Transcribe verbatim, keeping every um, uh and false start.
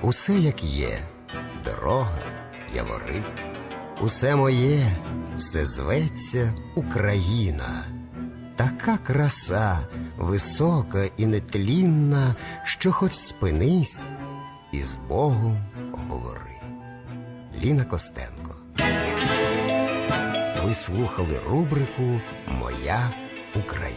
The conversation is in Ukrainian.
Усе як є, дорога, явори. Усе моє, все зветься Україна. Така краса, висока і нетлінна, що хоч спинись і з Богом говори. Ліна Костенко. Ви слухали рубрику «Моя Україна».